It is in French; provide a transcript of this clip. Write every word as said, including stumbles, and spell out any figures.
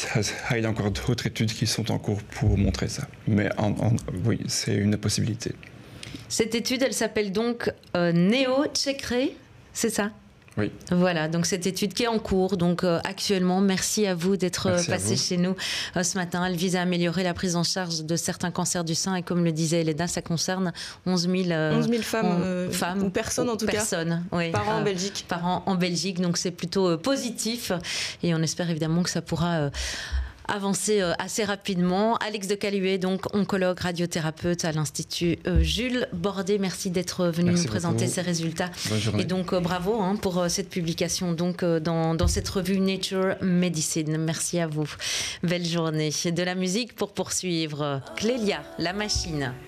ça, ça, il y a encore d'autres études qui sont en cours pour montrer ça. Mais en, en, oui, c'est une possibilité. Cette étude, elle s'appelle donc euh, Néo-Tchekre, c'est ça? Oui. Voilà, donc cette étude qui est en cours, donc euh, actuellement, merci à vous d'être Merci passé chez nous euh, ce matin. Elle vise à améliorer la prise en charge de certains cancers du sein et comme le disait Elena, ça concerne onze mille, euh, onze mille femmes, euh, femmes ou personnes en tout personnes, cas, oui, par an euh, en Belgique. Par an en Belgique, donc c'est plutôt euh, positif et on espère évidemment que ça pourra... Euh, avancer assez rapidement. Alex de Caluet, donc oncologue, radiothérapeute à l'Institut Jules Bordet. Merci d'être venu merci nous présenter beaucoup. Ces résultats. Bonne journée. Et donc bravo hein, pour cette publication donc, dans, dans cette revue Nature Medicine. Merci à vous. Belle journée. De la musique pour poursuivre. Clélia, La Machine.